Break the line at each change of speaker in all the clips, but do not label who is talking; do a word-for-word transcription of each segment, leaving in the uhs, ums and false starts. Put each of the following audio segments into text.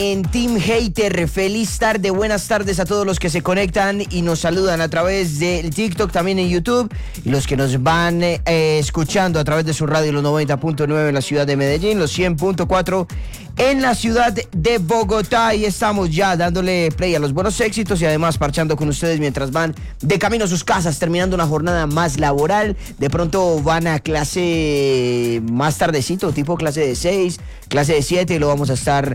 En Team Hater, feliz tarde, buenas tardes a todos los que se conectan y nos saludan a través del TikTok, también en YouTube, y los que nos van eh, escuchando a través de su radio, los noventa punto nueve en la ciudad de Medellín, los cien punto cuatro en la ciudad de Bogotá. Y estamos ya dándole play a los buenos éxitos y además parchando con ustedes mientras van de camino a sus casas, terminando una jornada más laboral. De pronto van a clase más tardecito, tipo clase de seis, clase de siete, y lo vamos a estar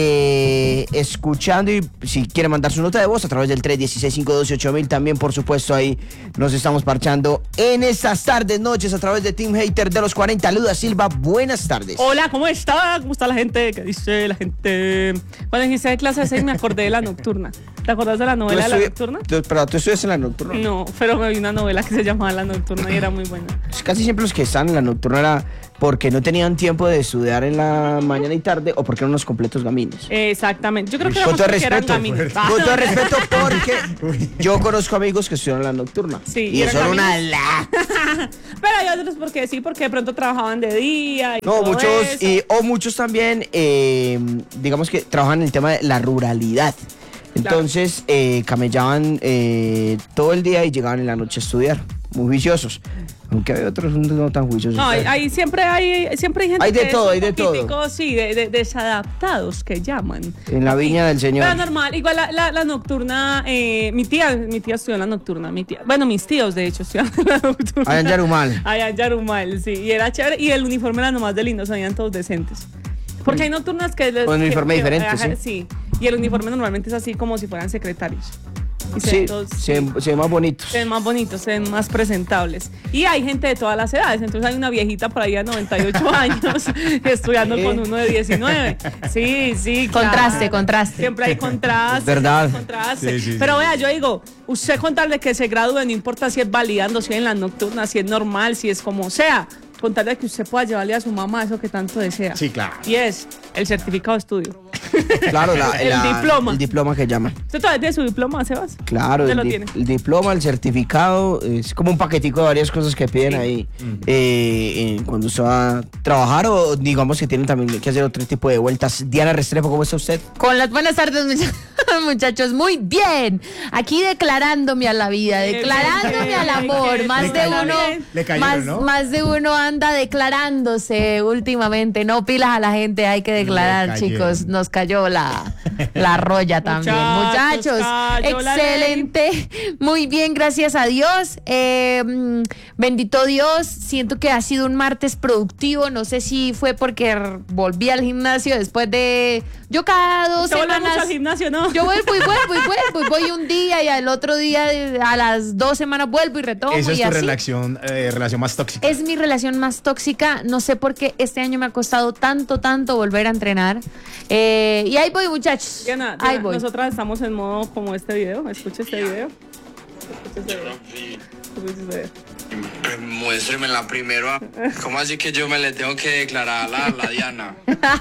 eh, escuchando. Y si quiere mandar su nota de voz a través del tres uno seis, cinco uno dos, ocho mil, también por supuesto ahí nos estamos parchando en estas tardes, noches a través de Team Hater de los cuarenta. Luda Silva, buenas tardes.
Hola, ¿cómo está? ¿Cómo está la gente? ¿Qué dice la gente? Cuando dijiste de clase de seis me acordé de La Nocturna. ¿Te acordás de la novela de La Nocturna?
Tú, pero tú estudias en La Nocturna.
No, pero me vi una novela que se llamaba La Nocturna y era muy buena.
Casi siempre los que están en La Nocturna era porque no tenían tiempo de estudiar en la mañana y tarde o porque eran unos completos gamines.
Exactamente. Yo creo que
Con todo
eran
respeto,
gamines.
con todo respeto, porque yo conozco amigos que estudiaron en La Nocturna.
Sí,
y eso era una la.
Pero hay otros porque sí, porque de pronto trabajaban de día y
No,
todo
muchos,
eso.
y, o muchos también, eh, digamos que trabajan en el tema de la ruralidad. Entonces, eh, camellaban eh, todo el día y llegaban en la noche a estudiar. Muy juiciosos. Aunque hay otros no tan juiciosos.
No, hay, hay- siempre hay siempre hay gente
Hay de
que
todo,
es
hay
un
de todo.
poquitico, sí, de, de- desadaptados que llaman.
En la viña del Señor.
Pero normal, igual la, la, la nocturna, eh, mi tía, mi tía estudió en la nocturna, mi tía, bueno, mis tíos de hecho estudiaron en la nocturna.
Allá en Yarumal.
Allá en Yarumal, sí, y era chévere, y el uniforme era nomás de lindo, salían todos decentes. Porque hay nocturnas que... les-
Con uniforme
que- que-
diferente,
ajá,
sí.
sí, y el uniforme normalmente es así como si fueran secretarios. Y se
Sí,
ven todos-
se, ven- se ven más bonitos.
se ven más bonitos, se ven más presentables. Y hay gente de todas las edades. Entonces hay una viejita por ahí de noventa y ocho años estudiando
¿Qué?
con uno de diecinueve. Sí, sí.
Contraste,
claro.
contraste.
Siempre hay contraste.
Es verdad.
siempre hay contraste.
Sí, sí, sí.
Pero vea, yo digo, usted contarle que se gradúe, no importa si es validando, si es en la nocturna, si es normal, si es como sea. Contarle que usted pueda llevarle a su mamá eso que tanto desea.
Sí, claro.
Y es el certificado de estudio.
Claro, la,
El
la-
diploma.
El diploma que llaman.
¿Usted todavía tiene su diploma, Sebas?
Claro,
¿Usted
el,
lo
di-
tiene?
el diploma, el certificado, es como un paquetico de varias cosas que piden
Sí.
ahí eh, eh, cuando usted va a trabajar, o digamos que tienen también que hacer otro tipo de vueltas. Diana Restrepo, ¿cómo está usted?
Con las buenas tardes, mucha- muchachos. Muy bien. Aquí declarándome a la vida,
Qué
declarándome
bien,
al amor.
qué
Más
bien.
de
Le
uno,
cayeron,
le cayeron,
más,
¿no?
más de uno anda declarándose últimamente. No pilas a la gente, hay que declarar,
Le cayeron.
chicos. Nos cayó la, la roya también.
Muchachos,
Muchachos,
cayó la ley.
excelente. Muy bien, gracias a Dios. Eh, mm, bendito Dios. Siento que ha sido un martes productivo. No sé si fue porque r- volví al gimnasio después de. Yo cada dos
¿Usted vuelve
semanas.
mucho al gimnasio, no?
Yo vuelvo y vuelvo y vuelvo. Y voy un día y al otro día, eh, a las dos semanas, vuelvo y retomo.
Esa es
y
tu
así.
relación, eh, relación más tóxica.
Es mi relación más tóxica. No sé por qué este año me ha costado tanto, tanto volver a entrenar. Eh, y ahí voy, muchachos.
Diana,
ahí
Diana,
voy.
nosotras estamos en modo como este video. Escucha este video. Escucha este video. Escucha este video.
Pues muéstremela primero. ¿Cómo así que yo me le tengo que declarar a la, a la Diana?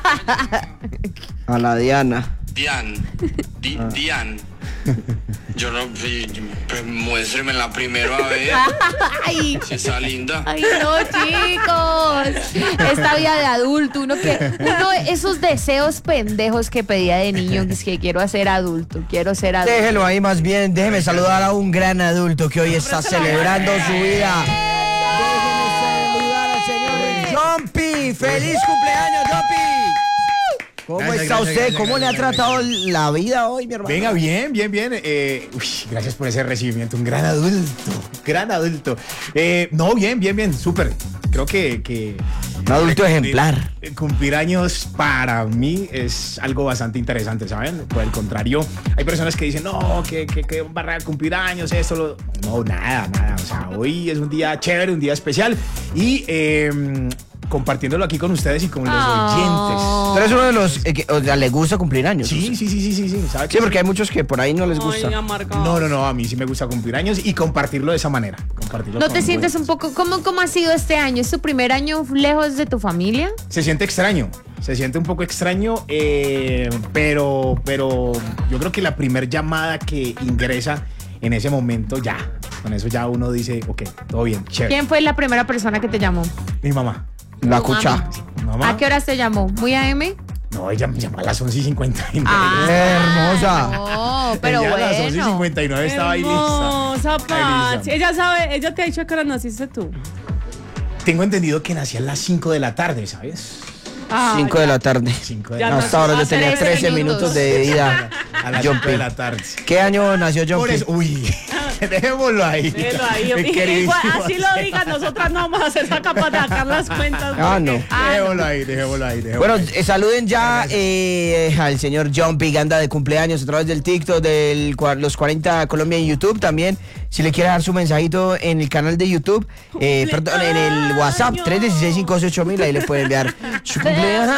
A la Diana.
Dian. Di, Dian. Yo no. Pues muéstremela primero a ver
Ay.
si está linda.
Ay, no, chicos. Esta vida de adulto, uno que, uno, esos deseos pendejos que pedía de niño, que es que quiero ser adulto, quiero ser adulto.
Déjelo ahí más bien, déjeme saludar a un gran adulto que hoy está celebrando su vida. Déjeme saludar al señor Jumpy. ¡Feliz cumpleaños, Jumpy! ¿Cómo
Gracias,
está
gracias,
usted?
gracias,
¿Cómo le ha
gracias,
tratado la vida hoy, mi hermano?
Venga, bien, bien, bien. Eh, uy, gracias por ese recibimiento. Un gran adulto, gran adulto. Eh, no, bien, bien, bien, súper. Creo que... que
Un adulto
cumplir-
ejemplar.
eh, Cumplir años para mí es algo bastante interesante, ¿saben? Por el contrario, hay personas que dicen, no, que, que, que barra de cumplir años, esto, lo... No, nada, nada. O sea, hoy es un día chévere, un día especial. Y... Eh, compartiéndolo aquí con ustedes y con los
Oh.
Pero es uno de los eh, que o sea, le gusta cumplir años.
oyentes. Sí, sí, sí, sí, sí, sí. ¿sabe
Sí,
qué?
porque hay muchos que por ahí no les gusta.
Ay, amargado.
No, no, no, a mí sí me gusta cumplir años y compartirlo de esa manera. Compartirlo
¿No
con
te sientes un
buenos.
poco, cómo, cómo ha sido este año? ¿Es tu primer año lejos de tu familia?
Se siente extraño, se siente un poco extraño, eh, pero, pero yo creo que la primer llamada que ingresa en ese momento ya, con eso ya uno dice, ok, todo bien, chévere.
¿Quién fue la primera persona que te llamó?
Mi mamá.
La
Tu
cucha.
mami.
Mi mamá.
¿A qué horas te llamó? ¿Muy A M?
No, ella me llamó a las once y cincuenta y nueve.
Ah,
Hermosa.
No, pero
Ella
bueno.
a las once y cincuenta y nueve estaba ahí lista.
Hermosa,
Ahí
Pachi.
lista.
Ella sabe, ella te ha dicho que ahora naciste tú.
Tengo entendido que nací a las cinco de la tarde, ¿sabes?
Ay,
cinco de la tarde.
cinco de
Ya
la
no-
Hasta ahora yo
hace
tenía
trece
trece
minutos.
minutos de vida.
A las
John
cinco de
P.
la tarde.
¿Qué año nació John
Por
P?
eso, uy, dejémoslo ahí.
Déjelo ahí.
Mi
Y-
queridísimo
igual, así lo digan, nosotras no vamos a ser capaz de sacar las cuentas.
Ah, no.
Dejémoslo ahí, dejémoslo ahí. dejémoslo
Bueno,
ahí.
eh, saluden ya eh, al señor John P. que anda de cumpleaños a través del TikTok de los cuarenta Colombia en YouTube también. Si le quiere dar su mensajito en el canal de YouTube, eh, perdón, en el WhatsApp tres uno seis, cinco ocho mil, ahí le puede enviar su cumpleaños.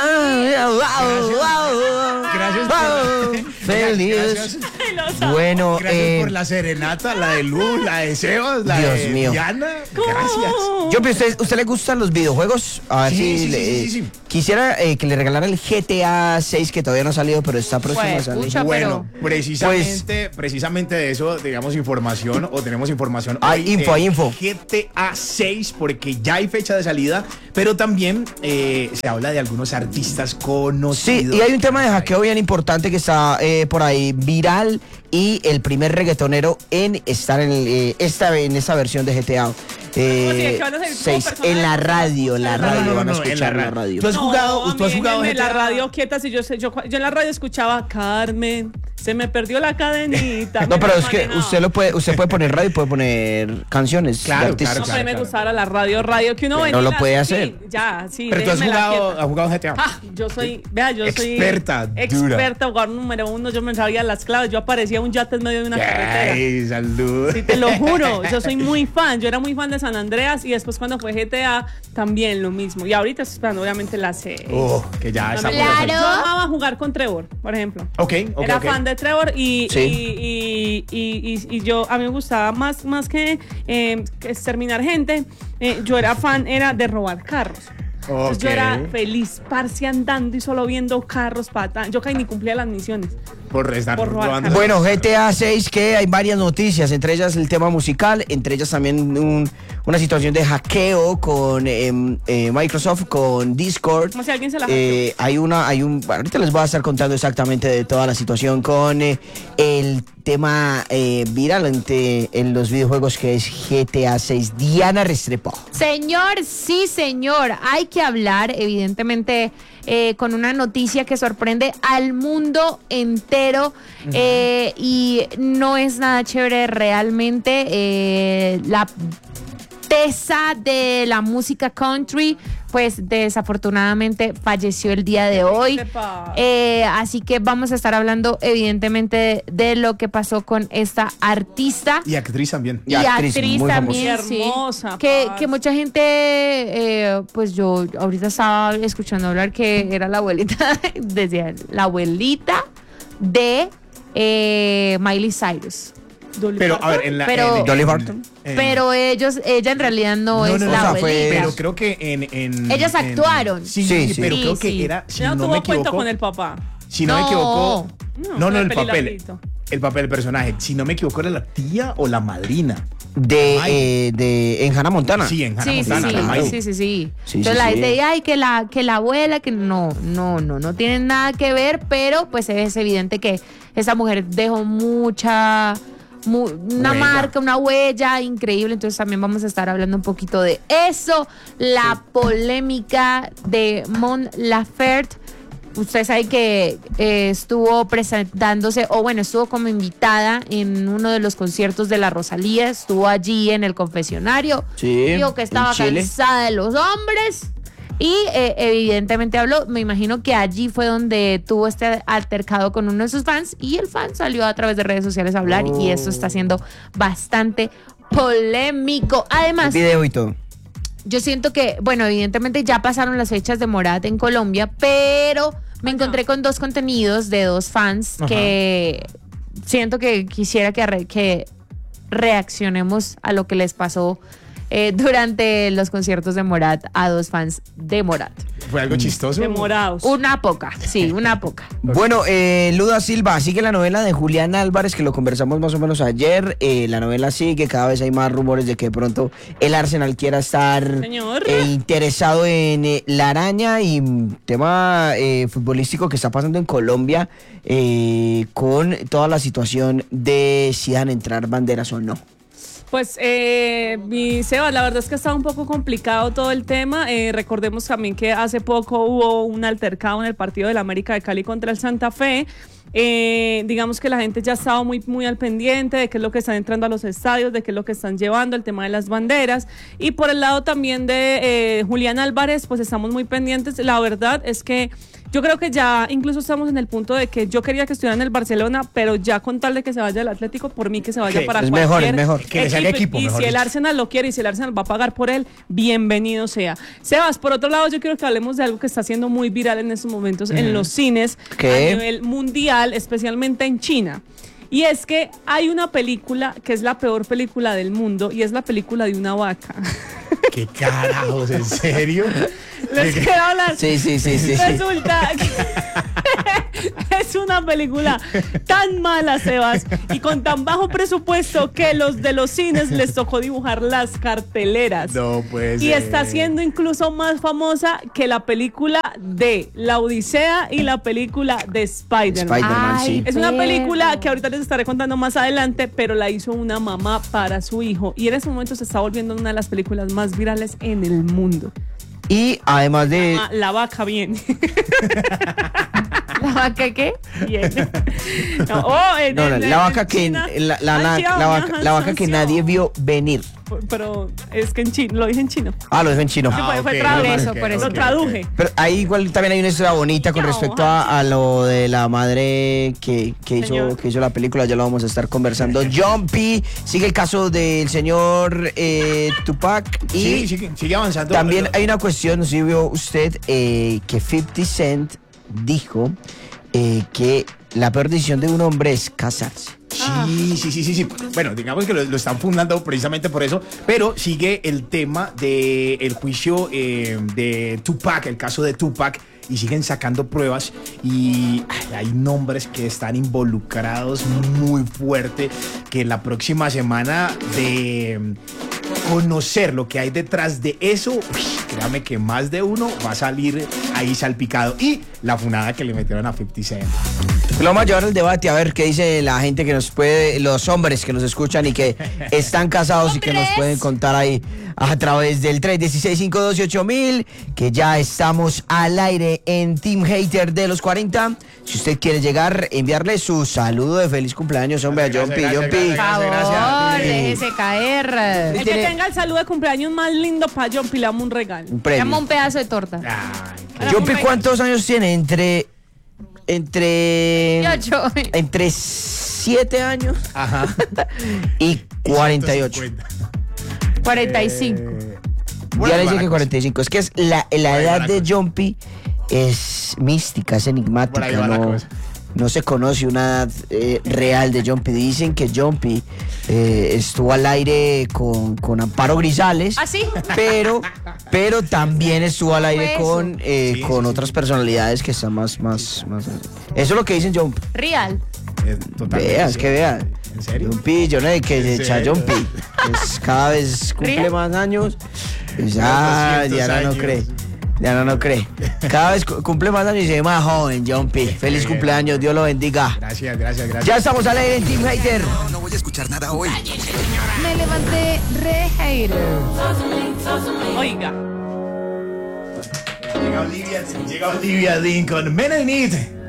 Gracias
Wow,
por-
feliz.
Gracias.
Bueno,
Gracias
eh,
por la serenata, la de Luz, la de Sebas, la
Dios
de
mío.
Diana. Gracias.
yo, pero ¿usted, ¿usted le gustan los videojuegos? A ver
Sí,
si
sí, sí,
le-
sí, sí, sí.
Quisiera eh, que le regalara el G T A seis que todavía no ha salido, pero está próximo
Pues,
a salir.
pucha,
Bueno,
pero-
precisamente, precisamente de eso, digamos, información, o tenemos información.
Hay
hoy
info,
de
hay info.
G T A seis, porque ya hay fecha de salida, pero también eh, se habla de algunos artistas
Sí,
conocidos.
y hay un tema de hackeo bien importante que está eh, por ahí viral y el primer reggaetonero en estar en, el, eh, esta, en esta versión de G T A
es que van a salir como
seis
personajes
en la radio, en la
No, no,
radio
no,
van a
no, en
escuchar
la
en la
radio.
radio.
¿Tú has jugado,
a
tú has
mí
jugado
déjenme
G T A?
la radio quieta, si yo, sé- yo, yo en la radio escuchaba Carmen, se me perdió la cadenita.
No,
me
pero
la
es que
manejaba.
usted lo puede, usted puede poner radio y puede poner canciones
Claro,
de artistas.
No,
claro,
pero me
claro.
gustaba la radio, radio que uno
Pero
venía.
no lo
y la-
puede
sí,
hacer.
Ya, sí.
Pero tú has
déjenmela
jugado,
quieta.
has jugado G T A.
Ah, yo soy, vea, yo soy
Experta, dura.
experta, jugador número uno, yo me sabía las claves, yo aparecía un yate en medio de una carretera.
Ay, salud.
Sí, te lo juro, yo soy muy fan, yo era muy fan de San Andreas y después cuando fue G T A también lo mismo. Y ahorita estoy esperando obviamente la serie.
Oh, que ya está por
Claro.
salir.
Yo amaba jugar con Trevor, por ejemplo.
Ok, ok,
Era
ok.
fan de Trevor y,
Sí.
y, y, y, y- y yo, a mí me gustaba más, más que, eh, que exterminar gente, eh, yo era fan, era de robar carros. Entonces yo
Ok.
era feliz, parce andando y solo viendo carros patán. Yo casi ni cumplía las misiones.
Por estar
Por robar
robando.
carros.
Bueno, G T A seis, que hay varias noticias, entre ellas el tema musical, entre ellas también un- una situación de hackeo con em, eh, Microsoft, con Discord.
Como si alguien se la
Eh, hay una, hay un, bueno, ahorita les voy a estar contando exactamente de toda la situación con eh, el tema eh, viral ante, en los videojuegos que es G T A seis. Diana Restrepo.
Señor, sí, señor. Hay que hablar, evidentemente, eh, con una noticia que sorprende al mundo entero. eh, y no es nada chévere realmente. eh, la tesa de la música country, pues desafortunadamente falleció el día de hoy.
¿Qué pasa?
Eh, así que vamos a estar hablando, evidentemente, de, de lo que pasó con esta artista.
Y actriz también.
Y actriz muy famosa.
también,
Qué
sí.
hermosa,
Que,
parce.
que mucha gente, eh, pues yo ahorita estaba escuchando hablar que era la abuelita, decía, la abuelita de eh, Miley Cyrus.
Dolly
Pero, a
Parton.
ver, en la.
Pero-
en-
Dolly
en-
Parton.
en-
Pero ellos, ella en realidad no,
No,
es
no, no,
la
o sea, fue-
abuelita.
Pero creo que en. en
Ellas
en-
actuaron.
Sí,
Sí,
sí,
sí.
pero
Sí,
creo que
sí.
era. Si
Ella
no
tuvo
me
cuento
equivoco.
con el papá.
Si no, me
No.
equivoco.
No,
No, no,
fue
el papel.
pelilarguito.
El papel, el personaje. Si no me equivoco, era la tía o la madrina.
De,
Ay.
eh, de, en Hannah Montana.
Sí, en Hannah
Sí, sí,
Montana.
sí,
la
claro.
sí,
Miley.
sí, sí.
Sí,
Entonces
sí,
la
sí.
gente dice, ay, que la, que la abuela, que no, no, no, no tienen nada que ver, pero pues es evidente que esa mujer dejó mucha, mu- una
Huella.
marca, una huella increíble, entonces también vamos a estar hablando un poquito de eso, la polémica de Mon Laferte. Usted sabe que eh, estuvo presentándose, o bueno, estuvo como invitada en uno de los conciertos de la Rosalía, estuvo allí en el confesionario,
Sí,
dijo que estaba
en Chile.
cansada de los hombres y eh, evidentemente habló, me imagino que allí fue donde tuvo este altercado con uno de sus fans y el fan salió a través de redes sociales a hablar y eso está siendo bastante polémico. Además,
Video y todo.
yo siento que, bueno, evidentemente ya pasaron las fechas de Morat en Colombia, pero me encontré con dos contenidos de dos fans
Ajá.
que siento que quisiera que, re- que reaccionemos a lo que les pasó eh, durante los conciertos de Morat a dos fans de Morat.
¿Fue algo chistoso?
Demorados.
Una poca, sí, una poca.
Bueno, eh, Luda Silva, sigue la novela de Julián Álvarez, que lo conversamos más o menos ayer. Eh, la novela sigue, cada vez hay más rumores de que de pronto el Arsenal quiera estar
Señor.
eh, interesado en eh, la araña y mm, tema eh, futbolístico que está pasando en Colombia eh, con toda la situación de si dan entrar banderas o no.
Pues, eh, mi Sebas, la verdad es que está un poco complicado todo el tema. Eh, recordemos también que hace poco hubo un altercado en el partido del América de Cali contra el Santa Fe. Eh, digamos que la gente ya estaba muy, muy al pendiente de qué es lo que están entrando a los estadios, de qué es lo que están llevando, el tema de las banderas. Y por el lado también de eh, Julián Álvarez, pues estamos muy pendientes. La verdad es que yo creo que ya incluso estamos en el punto de que yo quería que estuviera en el Barcelona, pero ya con tal de que se vaya al Atlético, por mí que se vaya
¿Qué?
para
Es
cualquier
mejor, es mejor.
Que le salga equipo,
Y
mejor
si el
dicho.
Arsenal lo quiere y si el Arsenal va a pagar por él, bienvenido sea. Sebas, por otro lado, yo quiero que hablemos de algo que está siendo muy viral en estos momentos en los cines
¿Qué?
a nivel mundial, especialmente en China. Y es que hay una película que es la peor película del mundo y es la película de una vaca.
¿Qué carajos? ¿En serio?
Les quiero hablar.
Sí, sí, sí, sí. sí.
Resulta que es una película tan mala, Sebas, y con tan bajo presupuesto que los de los cines les tocó dibujar las carteleras.
No, pues.
Y está siendo incluso más famosa que la película de La Odisea y la película de Spider-Man.
Spider-Man,
Ay,
sí.
Es una
perro.
película que ahorita les estaré contando más adelante, pero la hizo una mamá para su hijo. Y en ese momento se está volviendo una de las películas más virales en el mundo.
Y además de...
Ah, la vaca bien.
¿La vaca qué?
Bien. No, oh, en-
No, la,
en-
la
en
vaca que
China-
la, la- la-
Anxiao,
la vaca,
ajá,
la vaca que
anxiao.
nadie vio venir.
Pero es que en chino, lo dije en chino.
Ah, lo dijo en chino.
Sí, fue- fue
ok,
tradu-
Por eso,
ok,
por eso.
Lo
ok,
traduje.
Pero ahí igual también hay una historia bonita con
No,
respecto a, a lo de la madre que, que, hizo,
Señor.
que hizo la película, ya lo vamos a estar conversando. John P. Sigue el caso del señor eh, Tupac y
Sí, sigue, sigue avanzando.
también hay una cuestión, no sé si vio usted, eh, que cincuenta Cent dijo eh, que la peor decisión de un hombre es casarse.
Sí, sí, sí, sí, sí. Bueno, digamos que lo, lo están fundando precisamente por eso, pero sigue el tema del juicio eh, de Tupac, el caso de Tupac, y siguen sacando pruebas y ay, hay nombres que están involucrados muy fuerte, que la próxima semana de conocer lo que hay detrás de eso, uy, créame que más de uno va a salir ahí salpicado. Y la funada que le metieron a cincuenta Cent.
Lo vamos a llevar al debate a ver qué dice la gente que nos puede, los hombres que nos escuchan y que están casados y que nos pueden contar ahí a través del tres uno seis, cinco uno dos, ocho mil, que ya estamos al aire en Team Hater de los cuarenta. Si usted quiere llegar, enviarle su saludo de feliz cumpleaños, hombre, a John P.
Gracias,
John
gracias,
P.
Por favor,
gracias.
déjese caer.
El que
Tiene-
tenga el saludo de cumpleaños más lindo para John P, le damos un regalo.
Un
Llama
premio.
un pedazo de torta.
Ay,
John P, ¿cuántos años tiene? Entre. Entre.
Ocho.
Entre siete años
ajá.
y cuarenta y ocho.
cuarenta y cinco.
Eh,
Ya
bueno,
le dije
para
que
la
cuarenta y cinco. Es que es la, la
Por ahí va
edad
la
de
cosa.
John P es mística, es
Por ahí
enigmática.
va la
No,
cosa.
no se conoce una edad eh, real de John P. Dicen que John P eh, estuvo al aire con, con Amparo Grisales.
¿Ah, sí?
Pero, pero también estuvo al aire
Fue eso.
con, eh,
Sí,
con
sí,
otras personalidades que están más, más, más. Eso es lo que dicen John P.
Real.
Eh, totalmente
Veas,
cierto.
que vea.
¿En serio?
John P, yo no sé que
¿En
se echa
serio?
John P. Pues cada vez cumple
¿Real?
más años. Pues ya,
doscientos
Diana no
años.
cree. Diana no cree. Cada vez cu- cumple más años y se ve más joven, John P. Feliz
bien.
cumpleaños, Dios lo bendiga.
Gracias, gracias, gracias.
Ya estamos al aire en Team Hater.
No, no voy a escuchar nada hoy.
Me levanté re hater.
Oiga.
Llega Olivia, llega Olivia Dean con Men I Need.